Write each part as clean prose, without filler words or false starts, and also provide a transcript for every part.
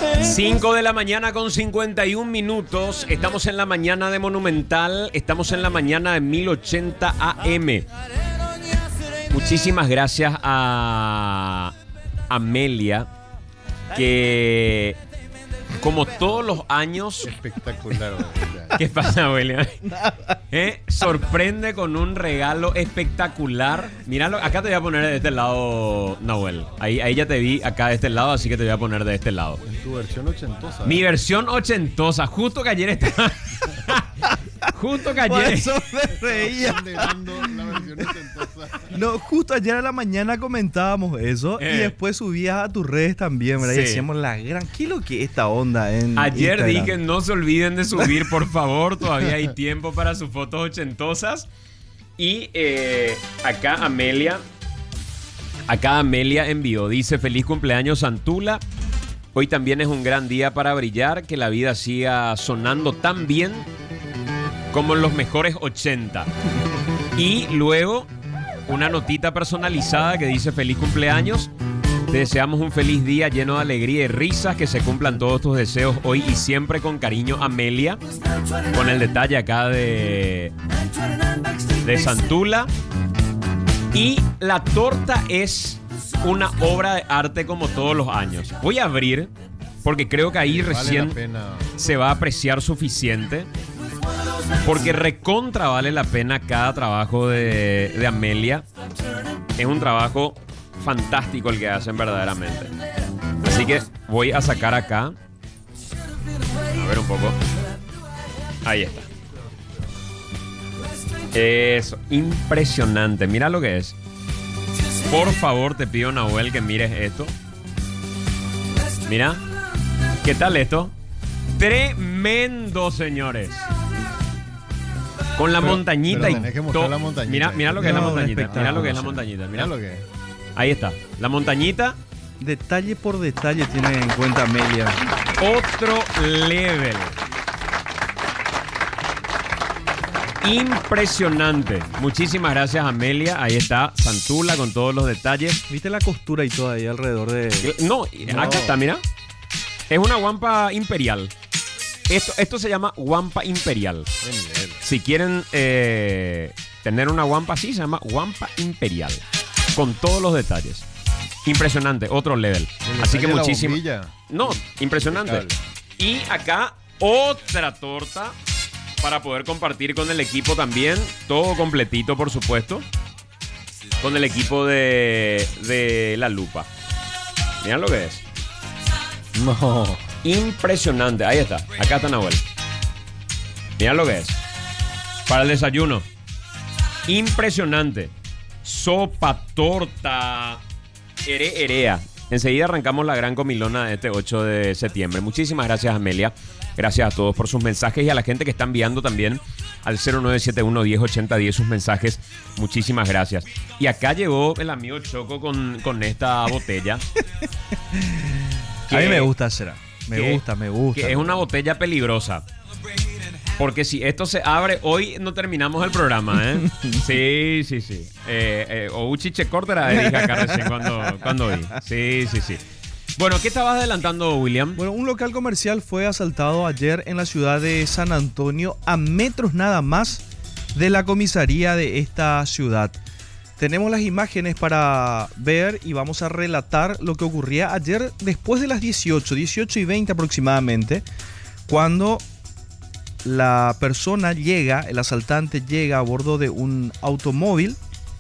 5 de la mañana con 51 minutos. Estamos en la mañana de Monumental. Estamos en la mañana de 1080 AM. Muchísimas gracias a Amelia, que como todos los años... Espectacular. ¿Qué pasa, William? Sorprende con un regalo espectacular. Míralo, acá te voy a poner de este lado, Nahuel. Ahí ya te vi acá de este lado, así que te voy a poner de este lado. En tu versión ochentosa. Mi versión ochentosa. Justo que ayer estaba... Justo que ayer... Por eso me reía. La versión ochentosa. No, justo ayer a la mañana comentábamos eso y después subías a tus redes también, ¿verdad? Sí. Y decíamos la gran... ¿Qué es lo que es esta onda en Ayer Instagram? dije, no se olviden de subir, por favor. Todavía hay tiempo para sus fotos ochentosas. Y acá Amelia envió, dice: feliz cumpleaños, Santula. Hoy también es un gran día para brillar, que la vida siga sonando tan bien como en los mejores 80. Y luego una notita personalizada que dice: feliz cumpleaños. Te deseamos un feliz día lleno de alegría y risas, que se cumplan todos tus deseos hoy y siempre, con cariño, Amelia. Con el detalle acá de Santula. Y la torta es una obra de arte como todos los años. Voy a abrir porque creo que ahí recién se va a apreciar suficiente. Porque recontra vale la pena cada trabajo de Amelia. Es un trabajo fantástico el que hacen verdaderamente. Así que voy a sacar acá. A ver un poco. Ahí está. Eso, impresionante. Mira lo que es. Por favor, te pido, Nahuel, que mires esto. Mira. ¿Qué tal esto? Tremendo, señores. Con la montañita y tenés que mostrar la montañita. Mira lo que es la montañita. espectáculo. Mira lo que es la montañita. Mira lo que es. Ahí está. La montañita. Detalle por detalle tiene en cuenta Amelia. Otro level. Impresionante. Muchísimas gracias, Amelia. Ahí está Santula con todos los detalles. ¿Viste la costura y todo ahí alrededor de...? No, acá está, mira. Es una guampa imperial. Esto se llama guampa imperial. Si quieren tener una guampa así, se llama guampa imperial. Con todos los detalles. Impresionante, otro level. Así que muchísimo. No, impresionante. Y acá otra torta para poder compartir con el equipo también. Todo completito, por supuesto. Con el equipo de La Lupa. Miren lo que es. No. Impresionante. Ahí está. Acá está Nahuel. Miren lo que es. Para el desayuno. Impresionante. Sopa, torta, herea. Enseguida arrancamos la gran comilona de este 8 de septiembre. Muchísimas gracias, Amelia. Gracias a todos por sus mensajes y a la gente que está enviando también al 0971 108010 sus mensajes. Muchísimas gracias. Y acá llegó el amigo Choco con esta botella. A mí me gusta, será. Me gusta. Que es una botella peligrosa. Porque si esto se abre, hoy no terminamos el programa, ¿eh? Sí. Ouchi Checortera, dije acá recién cuando vi. Sí. Bueno, ¿qué estabas adelantando, William? Bueno, un local comercial fue asaltado ayer en la ciudad de San Antonio, a metros nada más de la comisaría de esta ciudad. Tenemos las imágenes para ver y vamos a relatar lo que ocurría ayer después de las 18:20 aproximadamente, cuando la persona llega, el asaltante llega a bordo de un automóvil.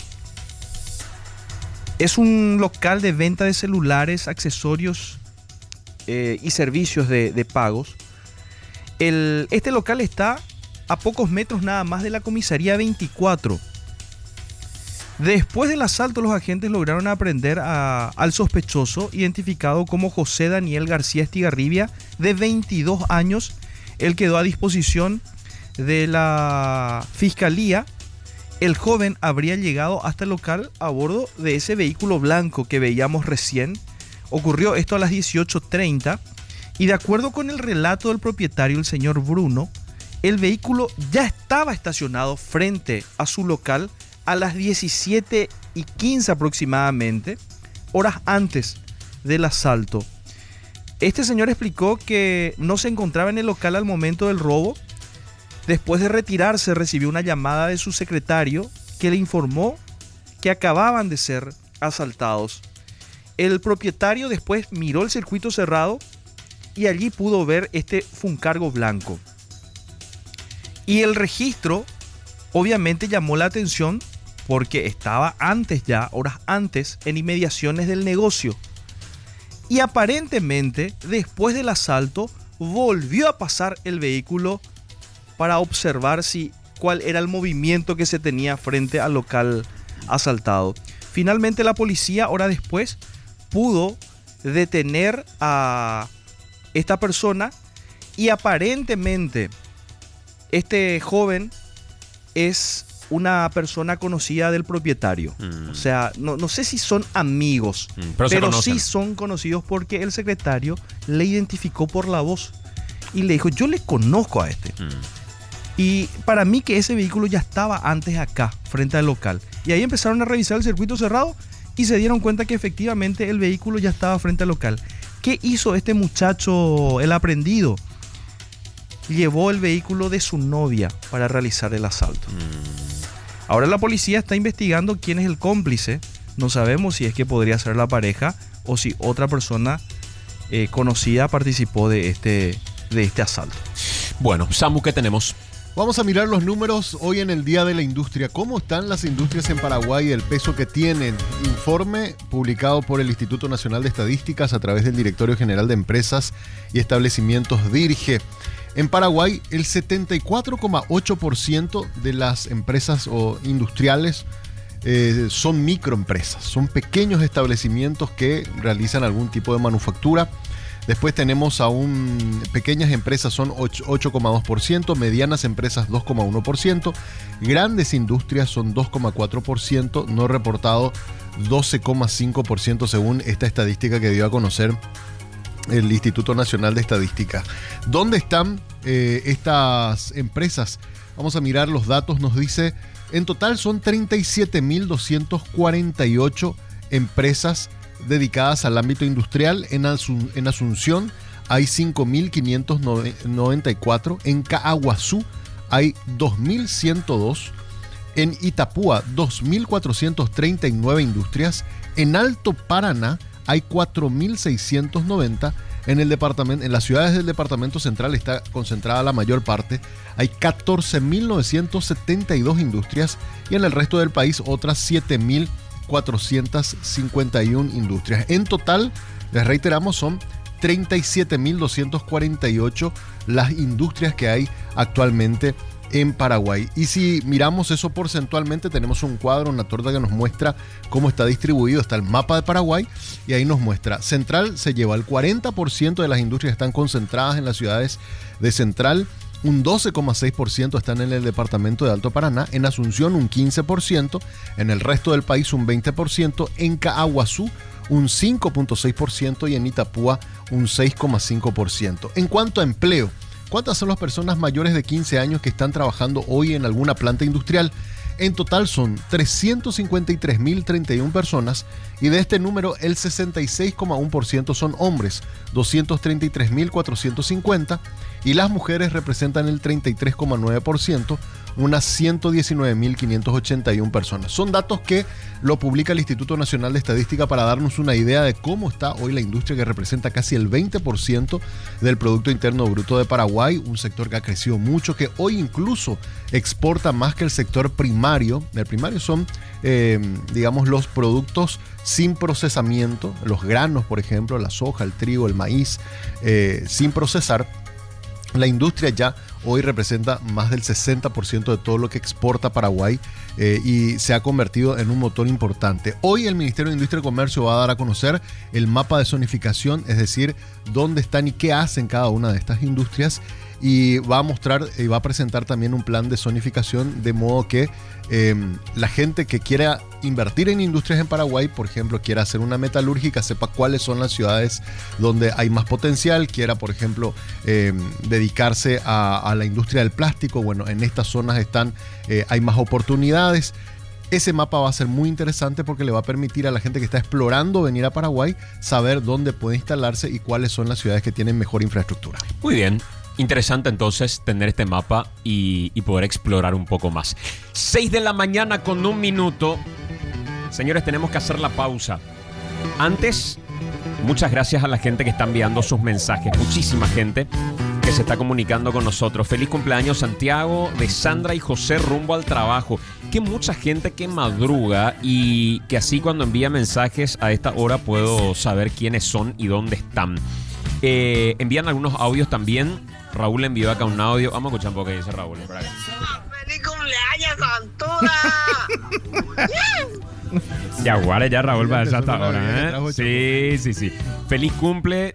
Es un local de venta de celulares, accesorios y servicios de pagos. Este local está a pocos metros nada más de la comisaría 24. Después del asalto, los agentes lograron aprender al sospechoso, identificado como José Daniel García Estigarribia, de 22 años. Él quedó a disposición de la fiscalía. El joven habría llegado hasta el local a bordo de ese vehículo blanco que veíamos recién. Ocurrió esto a las 18:30 y, de acuerdo con el relato del propietario, el señor Bruno, el vehículo ya estaba estacionado frente a su local a las 17:15 aproximadamente, horas antes del asalto. Este señor explicó que no se encontraba en el local al momento del robo. Después de retirarse, recibió una llamada de su secretario que le informó que acababan de ser asaltados. El propietario después miró el circuito cerrado y allí pudo ver este Funcargo blanco. Y el registro obviamente llamó la atención porque estaba antes ya, horas antes, en inmediaciones del negocio. Y aparentemente, después del asalto, volvió a pasar el vehículo para observar cuál era el movimiento que se tenía frente al local asaltado. Finalmente la policía, horas después, pudo detener a esta persona y aparentemente este joven es una persona conocida del propietario. O sea, no sé si son amigos, pero sí son conocidos porque el secretario le identificó por la voz y le dijo, yo le conozco a este. Y para mí que ese vehículo ya estaba antes acá, frente al local. Y ahí empezaron a revisar el circuito cerrado y se dieron cuenta que efectivamente el vehículo ya estaba frente al local. ¿Qué hizo este muchacho, el aprendido? Llevó el vehículo de su novia para realizar el asalto. Ahora la policía está investigando quién es el cómplice. No sabemos si es que podría ser la pareja o si otra persona conocida participó de este asalto. Bueno, Samu, ¿qué tenemos? Vamos a mirar los números hoy en el Día de la Industria. ¿Cómo están las industrias en Paraguay y el peso que tienen? Informe publicado por el Instituto Nacional de Estadísticas a través del Directorio General de Empresas y Establecimientos DIRGE. En Paraguay, el 74,8% de las empresas o industriales son microempresas, son pequeños establecimientos que realizan algún tipo de manufactura. Después tenemos pequeñas empresas son 8,2%, medianas empresas 2,1%, grandes industrias son 2,4%, no reportado 12,5% según esta estadística que dio a conocer el Instituto Nacional de Estadística. ¿Dónde están estas empresas? Vamos a mirar los datos, nos dice, en total son 37.248 empresas dedicadas al ámbito industrial. En Asunción hay 5.594, en Caaguazú hay 2.102, en Itapúa 2.439 industrias, en Alto Paraná hay 4.690, en las ciudades del departamento central está concentrada la mayor parte, hay 14.972 industrias y en el resto del país otras 7.451 industrias. En total, les reiteramos, son 37.248 las industrias que hay actualmente en Paraguay. Y si miramos eso porcentualmente, tenemos un cuadro, una torta que nos muestra cómo está distribuido. Está el mapa de Paraguay y ahí nos muestra. Central se lleva el 40% de las industrias, están concentradas en las ciudades de Central. Un 12,6% están en el departamento de Alto Paraná, en Asunción un 15%, en el resto del país un 20%, en Caaguazú un 5,6% y en Itapúa un 6,5%. En cuanto a empleo, ¿cuántas son las personas mayores de 15 años que están trabajando hoy en alguna planta industrial? En total son 353.031 personas y de este número el 66,1% son hombres, 233.450, y las mujeres representan el 33,9%, unas 119.581 personas. Son datos que lo publica el Instituto Nacional de Estadística para darnos una idea de cómo está hoy la industria, que representa casi el 20% del Producto Interno Bruto de Paraguay, un sector que ha crecido mucho, que hoy incluso exporta más que el sector primario. El primario son, digamos, los productos sin procesamiento, los granos, por ejemplo, la soja, el trigo, el maíz, sin procesar. La industria ya hoy representa más del 60% de todo lo que exporta Paraguay y se ha convertido en un motor importante. Hoy el Ministerio de Industria y Comercio va a dar a conocer el mapa de zonificación, es decir, dónde están y qué hacen cada una de estas industrias, y va a mostrar y va a presentar también un plan de zonificación, de modo que la gente que quiera invertir en industrias en Paraguay, por ejemplo, quiera hacer una metalúrgica, sepa cuáles son las ciudades donde hay más potencial, quiera, por ejemplo, dedicarse a la industria del plástico. Bueno, en estas zonas hay más oportunidades. Ese mapa va a ser muy interesante porque le va a permitir a la gente que está explorando venir a Paraguay saber dónde puede instalarse y cuáles son las ciudades que tienen mejor infraestructura. Muy bien. Interesante entonces tener este mapa y poder explorar un poco más. 6 de la mañana con 1 minuto. Señores, tenemos que hacer la pausa. Antes, muchas gracias a la gente que está enviando sus mensajes. Muchísima gente que se está comunicando con nosotros. Feliz cumpleaños, Santiago, de Sandra y José rumbo al trabajo. Que mucha gente que madruga y que así cuando envía mensajes a esta hora puedo saber quiénes son y dónde están. Envían algunos audios también. Raúl envió acá un audio. Vamos a escuchar un poco que dice Raúl. ¡Feliz cumpleaños, Santura! Ya, guarda ya Raúl para esa hasta Bien, ahora, ¿eh? Sí. Feliz cumple,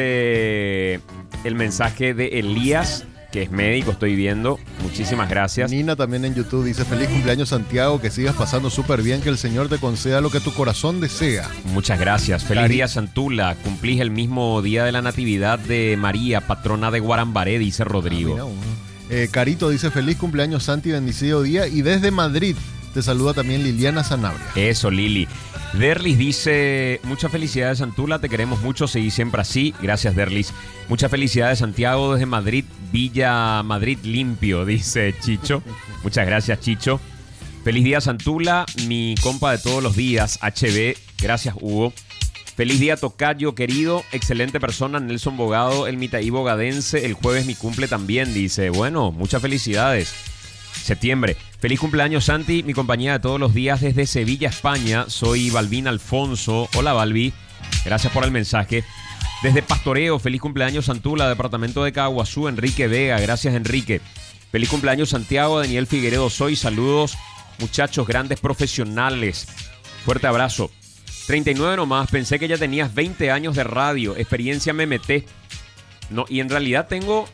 dice el mensaje de Elías, que es médico, estoy viendo. Muchísimas gracias. Nina también en YouTube dice: feliz cumpleaños, Santiago, que sigas pasando súper bien, que el Señor te conceda lo que tu corazón desea. Muchas gracias. Feliz día, Santula. Cumplís el mismo día de la natividad de María, patrona de Guarambaré, dice Rodrigo. Carito dice: feliz cumpleaños, Santi, bendecido día. Y desde Madrid te saluda también Liliana Sanabria. Eso, Lili. Derlis dice: muchas felicidades, Santula, te queremos mucho, seguí siempre así. Gracias, Derlis. Muchas felicidades, Santiago, desde Madrid, Villa Madrid limpio, dice Chicho. Muchas gracias, Chicho. Feliz día, Santula, mi compa de todos los días, HB. Gracias, Hugo. Feliz día, Tocayo, querido. Excelente persona, Nelson Bogado, el Mitaí bogadense. El jueves mi cumple también, dice. Bueno, muchas felicidades. Septiembre. Feliz cumpleaños, Santi, mi compañía de todos los días desde Sevilla, España. Soy Balvin Alfonso. Hola, Balbi. Gracias por el mensaje. Desde Pastoreo, feliz cumpleaños, Santula, departamento de Caguazú, Enrique Vega. Gracias, Enrique. Feliz cumpleaños, Santiago, Daniel Figueredo. Soy, saludos, muchachos, grandes profesionales. Fuerte abrazo. 39 nomás, pensé que ya tenías 20 años de radio. Experiencia me meté. No, y en realidad tengo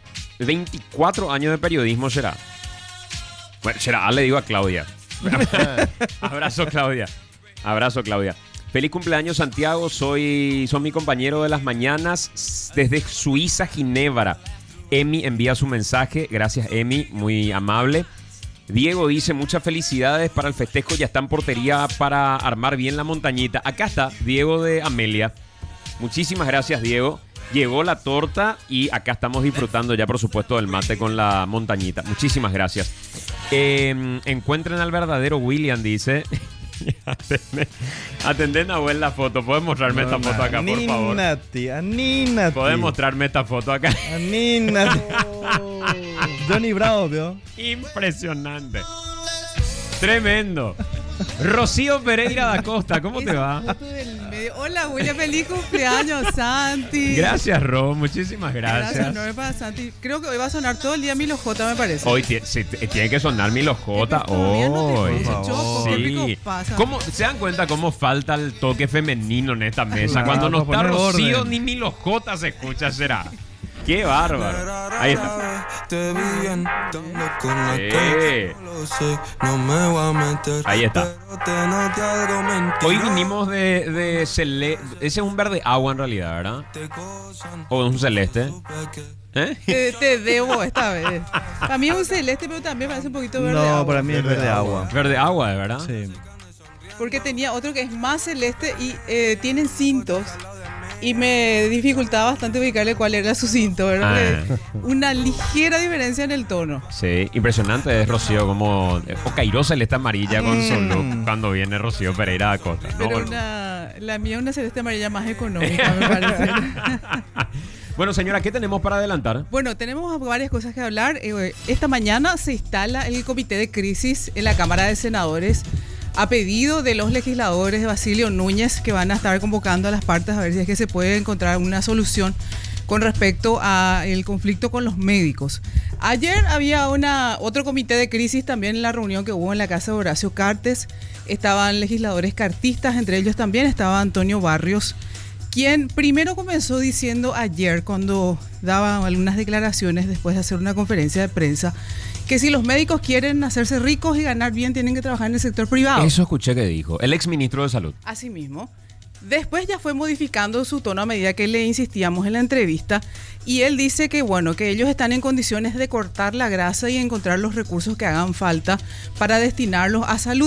24 años de periodismo, será. Bueno, será, le digo a Claudia. Abrazo, Claudia. Abrazo, Claudia. Feliz cumpleaños, Santiago. Son mi compañero de las mañanas desde Suiza, Ginebra. Emi envía su mensaje. Gracias, Emi. Muy amable. Diego dice: muchas felicidades para el festejo. Ya está en portería para armar bien la montañita. Acá está Diego de Amelia. Muchísimas gracias, Diego. Llegó la torta y acá estamos disfrutando ya, por supuesto, del mate con la montañita. Muchísimas gracias. Encuentren al verdadero William, dice. Atendé, Nahuel, la foto. ¿Puedes mostrarme esta foto acá, por favor? Anímate. ¿Puedes mostrarme esta foto acá? Anímate. Johnny Bravo, veo. Impresionante. Tremendo. Rocío Pereira da Costa, ¿cómo te va? Hola, William, feliz cumpleaños, Santi. Gracias, Ro, muchísimas gracias. Gracias, para Santi. Creo que hoy va a sonar todo el día Milo J, me parece. Hoy tiene que sonar Milo J. Hoy. Sí. ¿Cómo, ¿se dan cuenta cómo falta el toque femenino en esta mesa? Cuando no está Rocío, orden. Ni Milo J se escucha, será. ¡Qué bárbaro! Ahí está. Ahí está. Hoy vinimos de celeste. Ese es un verde agua en realidad, ¿verdad? ¿O es un celeste? Te debo esta vez. Para mí es un celeste, pero también parece un poquito verde agua. No, para mí es verde agua. Verde agua, ¿de verdad? Sí. Porque tenía otro que es más celeste y tienen cintos. Y me dificultaba bastante ubicarle cuál era su cinto, ¿verdad? Una ligera diferencia en el tono. Sí, impresionante es Rocío como... O Cairó celeste amarilla con su look cuando viene Rocío Pereira da Costa. Pero la mía es una celeste amarilla más económica, me parece. Bueno, señora, ¿qué tenemos para adelantar? Bueno, tenemos varias cosas que hablar. Esta mañana se instala el comité de crisis en la Cámara de Senadores a pedido de los legisladores de Basilio Núñez, que van a estar convocando a las partes a ver si es que se puede encontrar una solución con respecto al conflicto con los médicos. Ayer había otro comité de crisis también en la reunión que hubo en la casa de Horacio Cartes. Estaban legisladores cartistas, entre ellos también estaba Antonio Barrios, quien primero comenzó diciendo ayer, cuando daba algunas declaraciones después de hacer una conferencia de prensa, que si los médicos quieren hacerse ricos y ganar bien, tienen que trabajar en el sector privado. Eso escuché que dijo el exministro de Salud. Así mismo. Después ya fue modificando su tono a medida que le insistíamos en la entrevista, y él dice que bueno, que ellos están en condiciones de cortar la grasa y encontrar los recursos que hagan falta para destinarlos a salud.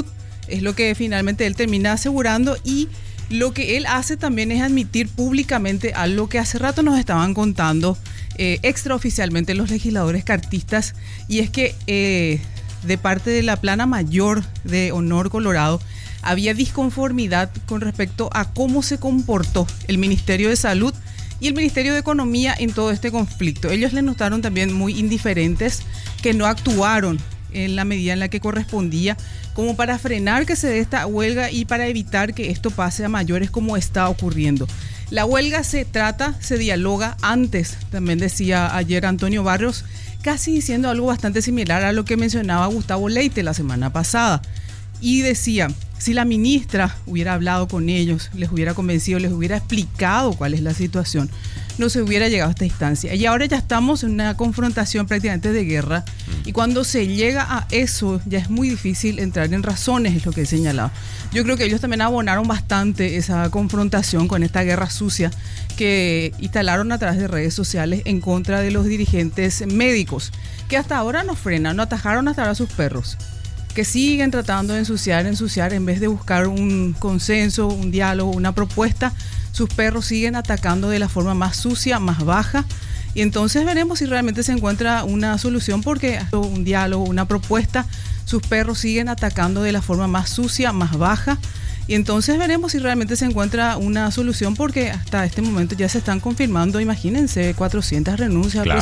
Es lo que finalmente él termina asegurando, y lo que él hace también es admitir públicamente algo que hace rato nos estaban contando extraoficialmente los legisladores cartistas, y es que de parte de la plana mayor de Honor Colorado había disconformidad con respecto a cómo se comportó el Ministerio de Salud y el Ministerio de Economía en todo este conflicto. Ellos le notaron también muy indiferentes, que no actuaron en la medida en la que correspondía como para frenar que se dé esta huelga y para evitar que esto pase a mayores como está ocurriendo. La huelga se dialoga antes, también decía ayer Antonio Barrios, casi diciendo algo bastante similar a lo que mencionaba Gustavo Leite la semana pasada. Y decía, si la ministra hubiera hablado con ellos, les hubiera convencido, les hubiera explicado cuál es la situación, no se hubiera llegado a esta instancia. Y ahora ya estamos en una confrontación prácticamente de guerra, y cuando se llega a eso ya es muy difícil entrar en razones, es lo que he señalado. Yo creo que ellos también abonaron bastante esa confrontación con esta guerra sucia que instalaron a través de redes sociales en contra de los dirigentes médicos, que hasta ahora no frenan, no atajaron hasta ahora a sus perros, que siguen tratando de ensuciar en vez de buscar un consenso, un diálogo, una propuesta. Sus perros siguen atacando de la forma más sucia, más baja, y entonces veremos si realmente se encuentra una solución, porque un diálogo, una propuesta, sus perros siguen atacando de la forma más sucia, más baja, y entonces veremos si realmente se encuentra una solución, porque hasta este momento ya se están confirmando, imagínense, 400 renuncias. Claro.